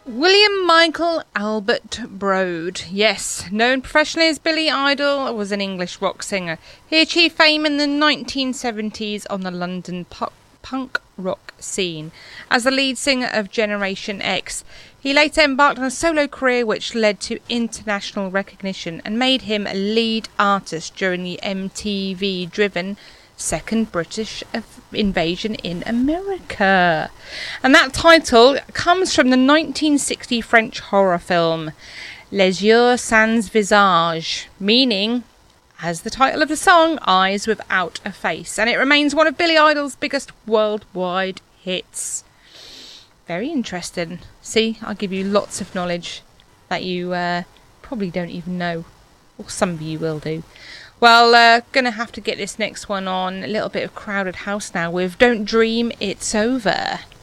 William Michael Albert Broad, yes, known professionally as Billy Idol, was an English rock singer. He achieved fame in the 1970s on the London punk rock scene as the lead singer of Generation X. He later embarked on a solo career which led to international recognition and made him a lead artist during the MTV-driven Second British Invasion in America. And that title comes from the 1960 French horror film Les Yeux Sans Visage, meaning, as the title of the song, Eyes Without a Face. And it remains one of Billy Idol's biggest worldwide hits. Very interesting. See, I'll give you lots of knowledge that you probably don't even know. Or some of you will do. Well, gonna have to get this next one on. A little bit of Crowded House now with Don't Dream It's Over.